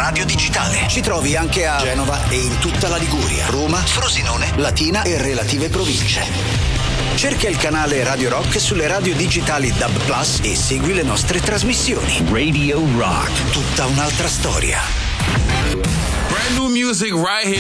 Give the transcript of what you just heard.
radio digitale. Ci trovi anche a Genova e in tutta la Liguria, Roma, Frosinone, Latina e relative province. Cerca il canale Radio Rock sulle radio digitali DAB+ e segui le nostre trasmissioni. Radio Rock, tutta un'altra storia. Brand new music right here.